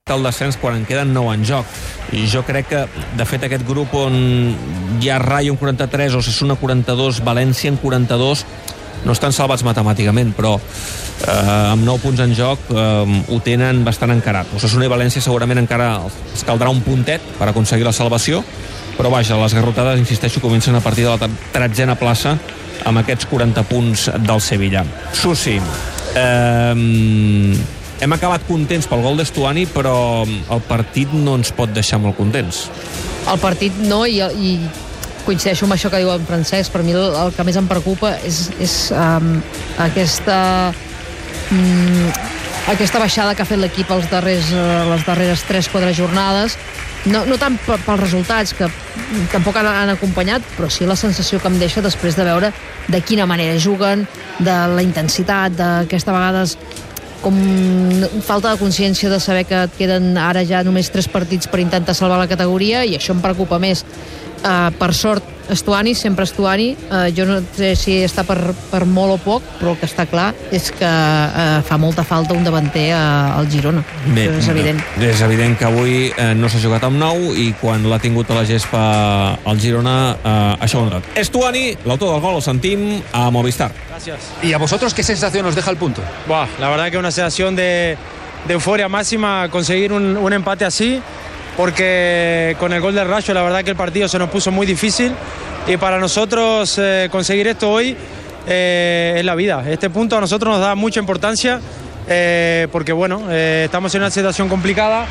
el descens quan en queden 9 en joc. I jo crec que, de fet, aquest grup on hi ha Rayo en 43, Osasuna 42, València en 42, no estan salvats matemàticament, però amb 9 punts en joc ho tenen bastant encarat. Osasuna i València segurament encara es caldrà un puntet per aconseguir la salvació, però vaja, les garrotades, insisteixo, comencen a partir de la 13a plaça amb aquests 40 punts del Sevilla. Susi, hem acabat contents pel gol d'Estuani, però el partit no ens pot deixar molt contents. El partit no, i coincideixo amb això que diu en Francesc. Per mi el que més em preocupa és aquesta baixada que ha fet l'equip les darreres 3-4 jornades. No tant pels resultats, que tampoc han acompanyat, però sí la sensació que em deixa després de veure de quina manera juguen, de la intensitat, d'aquesta vegades com falta de consciència de saber que et queden ara ja només 3 partits per intentar salvar la categoria, i això em preocupa més. Per sort, Estuani, sempre Estuani. Jo no sé si està per molt o poc, però el que està clar és que fa molta falta un davanter al Girona. Bé, això és evident. És evident que avui no s'ha jugat amb 9, i quan l'ha tingut a la gespa el Girona, això ho ha notat. Estuani, l'autor del gol, el sentim a Movistar. Gracias. ¿Y a vosotros qué sensación os deja el punto? La verdad que una sensación de euforia máxima conseguir un empate así, porque con el gol del Rayo la verdad que el partido se nos puso muy difícil, y para nosotros conseguir esto hoy es la vida. Este punto a nosotros nos da mucha importancia, porque bueno, estamos en una situación complicada,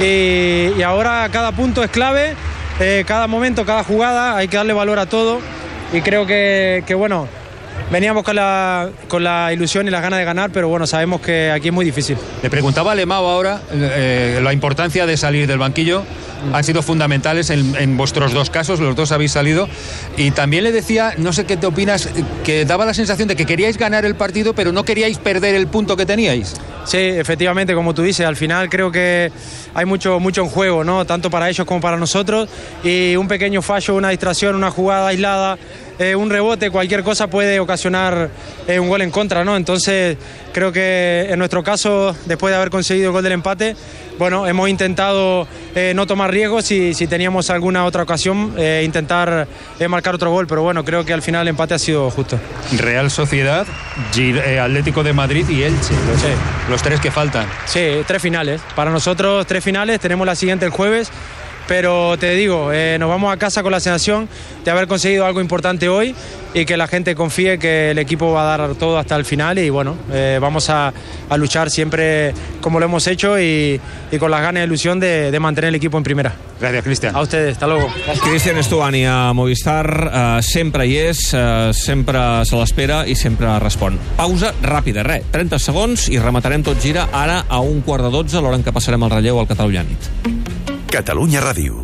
y ahora cada punto es clave, cada momento, cada jugada, hay que darle valor a todo, y creo que bueno, veníamos con la ilusión y las ganas de ganar, pero bueno, sabemos que aquí es muy difícil. Le preguntaba a Lemao ahora la importancia de salir del banquillo. Han sido fundamentales en vuestros dos casos, los dos habéis salido, y también le decía, no sé qué te opinas, que daba la sensación de que queríais ganar el partido, pero no queríais perder el punto que teníais. Sí, efectivamente, como tú dices, al final creo que hay mucho en juego, ¿no? Tanto para ellos como para nosotros, y un pequeño fallo, una distracción, una jugada aislada, un rebote, cualquier cosa puede ocasionar un gol en contra, ¿no? Entonces creo que en nuestro caso, después de haber conseguido el gol del empate, bueno, hemos intentado no tomar riesgos, y si teníamos alguna otra ocasión, intentar marcar otro gol, pero bueno, creo que al final el empate ha sido justo. Real Sociedad, Atlético de Madrid y Elche, los 3 que faltan. Sí, 3 finales. Para nosotros 3 finales, tenemos la siguiente el jueves, pero te digo, nos vamos a casa con la sensación de haber conseguido algo importante hoy, y que la gente confíe que el equipo va a dar todo hasta el final, y bueno, vamos a luchar siempre como lo hemos hecho, y con las ganas y ilusión de mantener el equipo en primera. Gracias, Cristian. A ustedes, hasta luego. Cristian Estuani a Movistar, sempre hi és, sempre se l'espera i sempre respon. Pausa ràpida, 30 segons, i rematarem tot gira ara a 11:45, l'hora en què passarem el relleu al Catalunya Nit. Catalunya Ràdio.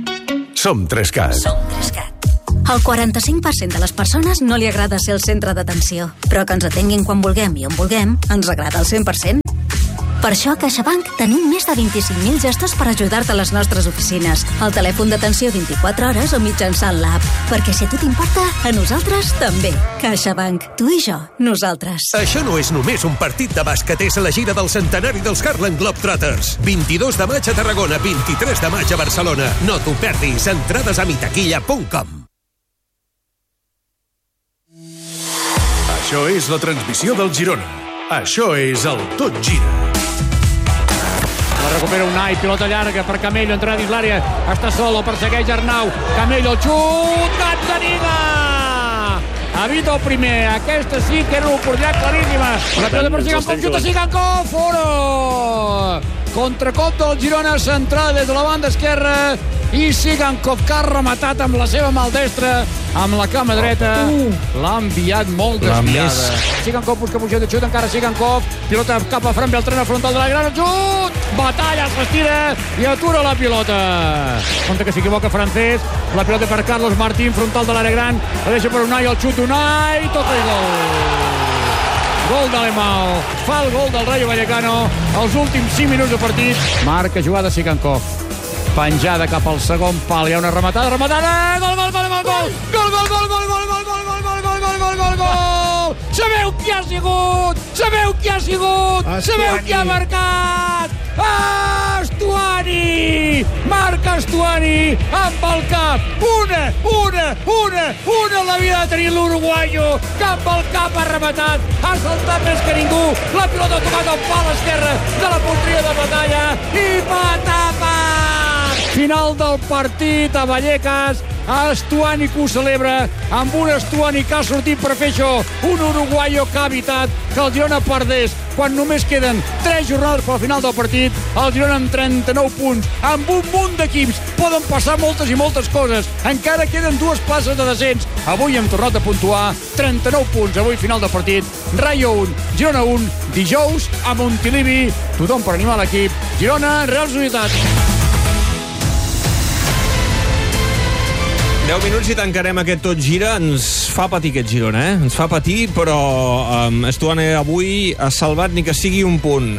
Som 3CAT. Som 3CAT. Al 45% de les persones no li agrada ser el centre d'atenció, però que ens atenguin quan vulguem i on vulguem ens agrada al 100%. Per això a CaixaBank tenim més de 25.000 gestors per ajudar-te a les nostres oficines, al telèfon d'atenció 24 hores o mitjançant l'app. Perquè si a tu t'importa, a nosaltres també. CaixaBank. Tu i jo. Nosaltres. Això no és només un partit de bàsquet, és la gira del centenari dels Harlem Globetrotters. 22 de maig a Tarragona, 23 de maig a Barcelona. No t'ho perdis. Entrades a mitaquilla.com. Això és la transmissió del Girona. Això és el Tot Gira. La recupera Unai, pilota llarga per Camello, entrada dins l'àrea, està sol, el persegueix Arnau, Camello, el xut, Gazzaniga! Evita el primer, aquesta sí que era l'oportunitat claríssima. La pilota per Sigankov, xuta Sigankov, fora! Contracop del Girona, centrada des de la banda esquerra, i Sigankov, que ha rematat amb la seva maldestra, amb la cama dreta, l'ha enviat molt desviada. Sigankov busca posició de xut, encara Sigankov, pilota cap a Fran Beltrán, al frontal de la gran, xut, batalla, s'estira i atura la pilota. Compte que s'equivoca Francés, la pilota per Carlos Martín, frontal de l'àrea gran, la deixa per Unai, el xut Unai, toca i gol. Gol de Lemao, fa el gol del Rayo Vallecano als últims 5 minuts de partit. Marca jugada Sigankov, penjada cap al segon pal, hi ha una rematada, gol, gol, gol, gol, gol, gol, gol, gol, gol, gol, gol, gol, gol, gol, gol, gol, gol, gol, gol! Sabeu qui ha sigut? Sabeu qui ha sigut? Sabeu qui ha marcat? Estuani! Marc Estuani amb el cap. Una l'havia de tenir l'uruguaio, que amb el cap ha rematat, ha saltat més que ningú, la pilota ha tocat el pal esquerre de la porteria de Batalla i patapa! Final del partit a Vallecas, Estuani que ho celebra, amb un Estuani que ha sortit per fer això, un uruguaio que ha evitat que el Girona perdés quan només queden 3 jornades per al final del partit. El Girona amb 39 punts, amb un munt d'equips, poden passar moltes i moltes coses, encara queden 2 places de descens. Avui hem tornat a puntuar, 39 punts, avui final del partit, Rayo 1, Girona 1, dijous a Montilivi, tothom per animar l'equip, Girona, Real Societat. 10 minuts i tancarem aquest Tot Gira. Ens fa patir aquest Girona, Ens fa patir, però Estuani avui ha salvat ni que sigui un punt.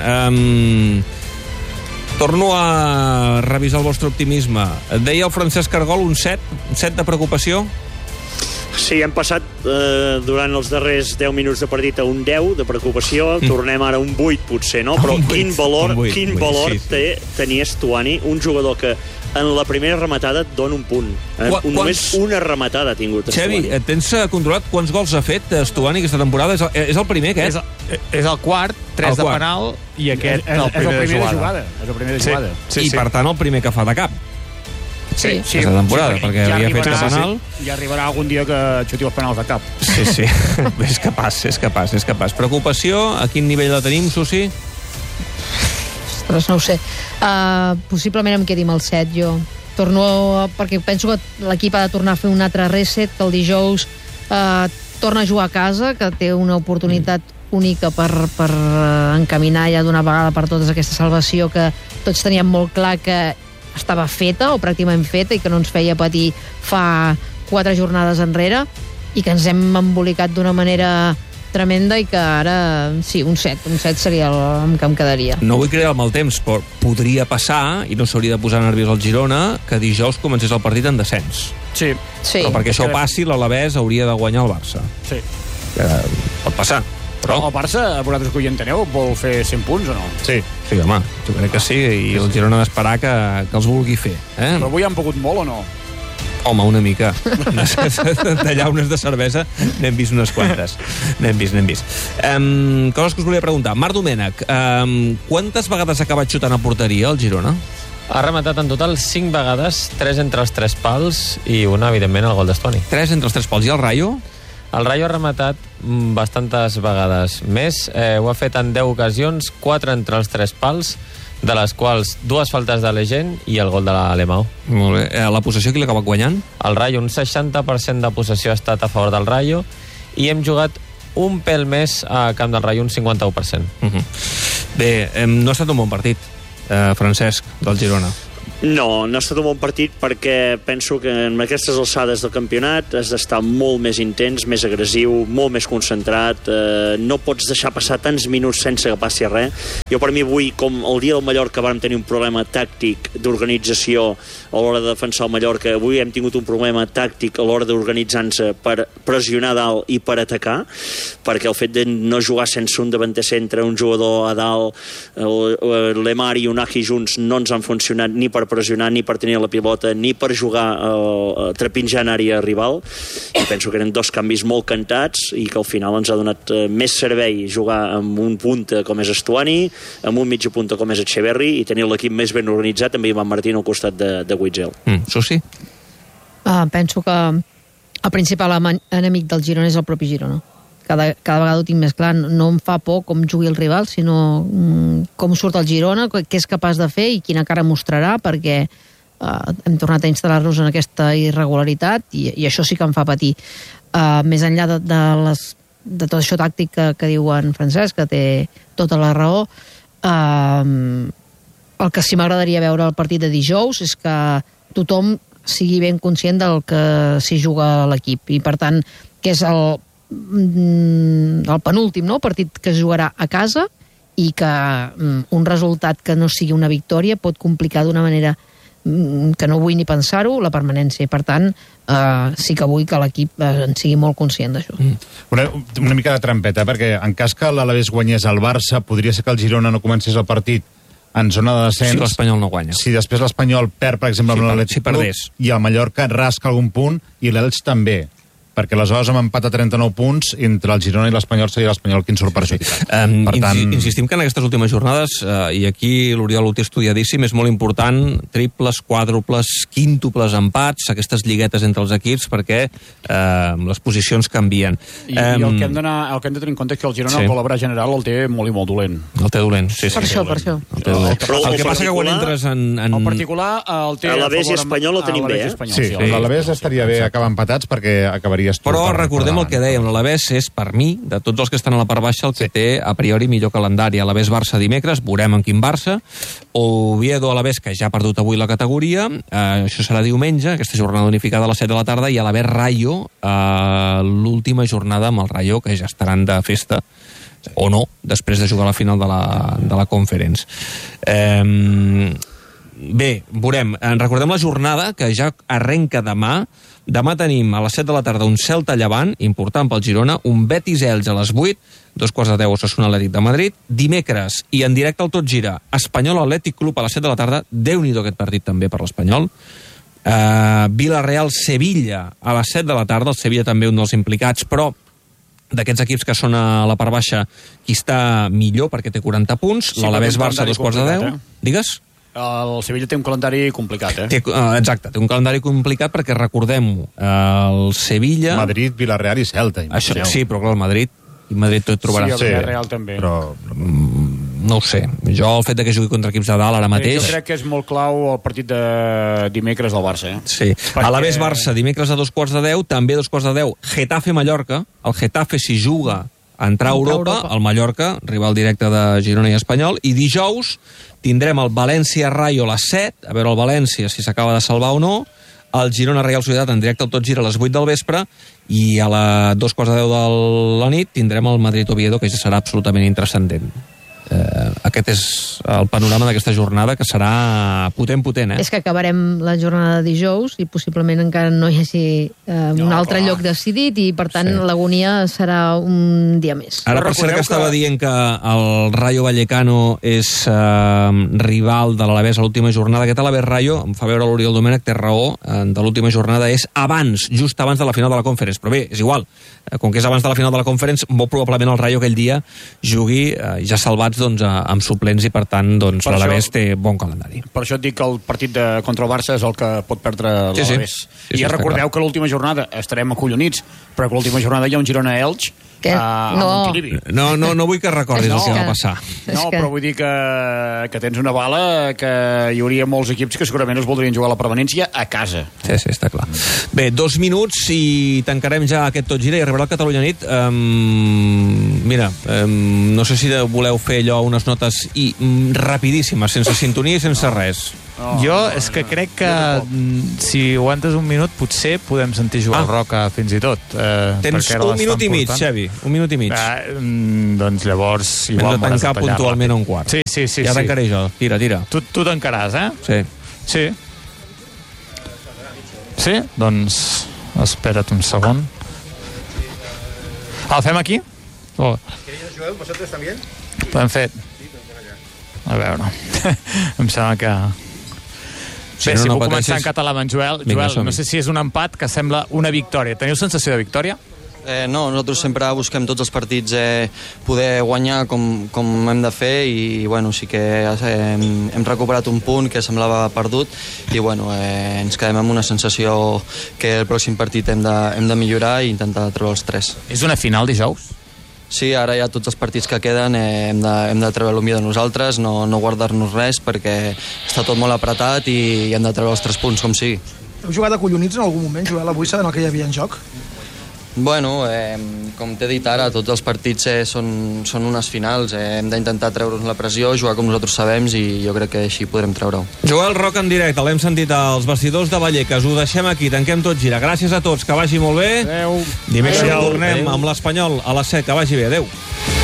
Torno a revisar el vostre optimisme. Deia el Francesc Argol un 7 de preocupació? Sí, hem passat durant els darrers 10 minuts de partit a un 10 de preocupació, tornem ara a un 8 potser, no? Però quin valor té tenir Estuani, un jugador que en la primera rematada et dona un punt. Només una rematada ha tingut Estuani. Xevi, tens controlat quants gols ha fet Estuani aquesta temporada? És el primer, aquest? És el quart, 3 de penal, i aquest el primer de jugada. És el primer de jugada. I per tant el primer que fa de cap. Sí. Aquesta temporada, perquè havia fet de penal. Ja arribarà algun dia que xuti els penals de cap. Sí. És capaç. Preocupació, a quin nivell la tenim, Susi? Ostres, no ho sé. Possiblement em quedi amb el 7, jo. Perquè penso que l'equip ha de tornar a fer un altre reset, que el dijous torna a jugar a casa, que té una oportunitat única per encaminar ja d'una vegada per totes aquesta salvació que tots teníem molt clar que estava feta o pràcticament feta i que no ens feia patir fa 4 jornades enrere i que ens hem embolicat d'una manera tremenda i que ara, sí, un 7 seria el que em quedaria. No vull crear el mal temps, però podria passar, i no s'hauria de posar nerviós el Girona, que dijous comencés el partit en descens. Sí. Però perquè això passi, l'Alavés hauria de guanyar el Barça. Sí. Pot passar. Però el Barça, vosaltres que ho hi enteneu, vol fer 100 punts o no? Sí, home, jo crec que sí, i el Girona ha d'esperar que els vulgui fer. Però avui han pogut molt o no? Home, una mica. De llaunes de cervesa n'hem vist unes quantes. N'hem vist. Coses que us volia preguntar. Marc Domènech, quantes vegades ha acabat xutant a porteria el Girona? Ha rematat en total 5 vegades, 3 entre els 3 pals i una, evidentment, el gol d'Estuani. 3 entre els 3 pals. I el Rayo? El Rayo ha rematat bastantes vegades més. Ho ha fet en 10 ocasions, 4 entre els 3 pals, de les quals 2 faltes de Legend i el gol de l'Alemão. Molt bé. La possessió qui l'ha acabat guanyant? El Rayo, un 60% de possessió ha estat a favor del Rayo i hem jugat un pèl més a camp del Rayo, un 51%. Bé, no ha estat un bon partit, Francesc, del Girona. No ha estat un bon partit perquè penso que en aquestes alçades del campionat has d'estar molt més intens, més agressiu, molt més concentrat, no pots deixar passar tants minuts sense que passi res. Jo per mi avui, com el dia del Mallorca vam tenir un problema tàctic d'organització a l'hora de defensar el Mallorca, avui hem tingut un problema tàctic a l'hora d'organitzar-nos per pressionar dalt i per atacar, perquè el fet de no jugar sense un davanter centre, un jugador a dalt, Lemar i Unai junts no ens han funcionat ni per pressionar, ni per tenir la pilota, ni per jugar trepitjant àrea rival, i penso que eren 2 canvis molt cantats i que al final ens ha donat més servei jugar amb un punta com és Estuani, amb un mitja punta com és Echeverri i tenir l'equip més ben organitzat amb Ivan Martín al costat de Witzel. Susi? Penso que el principal enemic del Girona és el propi Girona. Cada vegada ho tinc més clar. No em fa por com jugui el rival, sinó com surt el Girona, què és capaç de fer i quina cara mostrarà, perquè hem tornat a instal·lar-nos en aquesta irregularitat i això sí que em fa patir. Més enllà de tot això tàctic que diu en Francesc, que té tota la raó, el que sí m'agradaria veure al partit de dijous és que tothom sigui ben conscient del que s'hi juga l'equip i per tant que és el penúltim partit que es jugarà a casa i que un resultat que no sigui una victòria pot complicar d'una manera que no vull ni pensar-ho la permanència i per tant sí que vull que l'equip en sigui molt conscient d'això. Una mica de trampeta, perquè en cas que l'Alavés guanyés el Barça podria ser que el Girona no comencés el partit en zona de descens... Si l'Espanyol no guanya. Si després l'Espanyol perd, per exemple, amb l'Atlètic Club, i el Mallorca rasca algun punt, i l'Elx també. Perquè aleshores amb empat a 39 punts entre el Girona i l'Espanyol seria l'Espanyol qui en surt perjudicat. Per tant... Insistim que en aquestes últimes jornades, i aquí l'Oriol ho té estudiadíssim, és molt important triples, quàdruples, quíntuples empats, aquestes lliguetes entre els equips, perquè les posicions canvien. I el que hem de tenir en compte és que el Girona, el col·laborar general, el té molt i molt dolent. El té dolent, sí. Per això. El que passa que quan entres en... El particular el té... L'Alavés i Espanyol el tenim bé, Sí, l'Alavés estaria bé acabar empatats perquè acabaria... Però recordem el que dèiem, l'Alavés és, per mi, de tots els que estan a la part baixa, el que té a priori millor calendari. Alavés-Barça dimecres, veurem en quin Barça. Oviedo-Alavés, que ja ha perdut avui la categoria, això serà diumenge, aquesta jornada unificada a les 7 de la tarda, i Alavés-Rayo, l'última jornada amb el Rayo, que ja estaran de festa, o no, després de jugar a la final de la Conference. Bé, veurem. Recordem la jornada, que ja arrenca demà. Demà tenim a les 7 de la tarda un Celta-Llevant, important pel Girona, un Betis-Elx a les 8, 2:15 Osasuna Atlètic de Madrid. Dimecres, i en directe al Tot Gira, Espanyol-Atlètic Club a les 7 de la tarda, Déu-n'hi-do aquest partit també per l'Espanyol. Villarreal-Sevilla a les 7 de la tarda, el Sevilla també un dels implicats, però d'aquests equips que són a la part baixa, qui està millor perquè té 40 punts, l'Alavés-Barça a 2:10. Digues? El Sevilla té un calendari complicat, Exacte, té un calendari complicat perquè recordem-ho, el Sevilla... Madrid, Villarreal i Celta. Això, sí, però clar, el Madrid tot trobarà. Sí, el Villarreal també. Però... no ho sé. Jo, el fet de que jugui contra equips de dalt ara mateix... Jo crec que és molt clau el partit de dimecres del Barça, Sí. Alavés-Barça, dimecres a 2:10, també a 2:10, Getafe-Mallorca. El Getafe, si juga a entrar a Europa, el Mallorca, rival directe de Girona i Espanyol, i dijous tindrem el València-Rayo a les 7, a veure el València si s'acaba de salvar o no, el Girona-Real Societat en directe al Tot Gira a les 8 del vespre, i a les 2:10 de la nit tindrem el Madrid-Oviedo, que ja serà absolutament intranscendent. Aquest és el panorama d'aquesta jornada, que serà potent, És que acabarem la jornada de dijous i possiblement encara no hi hagi un altre lloc decidit, i per tant l'agonia serà un dia més. Ara, per cert, que estava dient que el Rayo Vallecano és rival de l'Alavés a l'última jornada. Aquest Alavés-Rayo, em fa veure l'Oriol Domènech, té raó, de l'última jornada és abans, just abans de la final de la Conference, però bé, és igual, com que és abans de la final de la Conference, molt probablement el Rayo aquell dia jugui ja salvats amb suplents, i per tant l'Alavés té bon calendari. Per això et dic que el partit contra el Barça és el que pot perdre l'Alavés. I recordeu que l'última jornada estarem acollonits, però que l'última jornada hi ha un Girona-Elx a Montilivi. No vull que recordis el que va passar. No, però vull dir que tens una bala, que hi hauria molts equips que segurament es voldrien jugar la permanència a casa. Sí, està clar. Bé, 2 minuts i tancarem ja aquest Tot Gira i arribarà el Catalunya Nit. Mira, no sé si voleu fer allò unes notes rapidíssimes, sense sintonia i sense res. Jo és que crec que si aguantes un minut potser podem sentir jugar el Roca fins i tot. Tens un minut i mig, Xavi, un minut i mig. Doncs llavors igual m'hauràs de tancar puntualment a un quart. Sí. Ja tancaré jo, tira. Tu tancaràs, Sí. Sí? Doncs espera't un segon. El fem aquí? ¿Queréis, Joel? ¿Vosotros también? Podem fer... A veure... em sembla que... Bé, si puc començar en català amb en Joel. Joel, no sé si és un empat que sembla una victòria. Teniu sensació de victòria? No, nosaltres sempre busquem tots els partits poder guanyar com hem de fer, i bueno, sí que hem recuperat un punt que semblava perdut, i bueno, ens quedem amb una sensació que el pròxim partit hem de millorar i intentar treure els 3. És una final dijous? Sí, ara ja tots els partits que queden hem de treure el millor de nosaltres, no guardar-nos res, perquè està tot molt apretat i hem de treure els 3 punts com sigui. Heu jugat acollonits en algun moment, Joel, avui sabent el que hi havia en joc? Bueno, com t'he dit ara, tots els partits són unes finals, hem d'intentar treure'ns la pressió, jugar com nosaltres sabem, i jo crec que així podrem treure-ho. Joel Roca en directe, l'hem sentit als vestidors de Vallecas, ho deixem aquí, tanquem Tot Gira. Gràcies a tots, que vagi molt bé. Adéu. Dimecres tornem amb l'Espanyol a les 7, que vagi bé, adéu.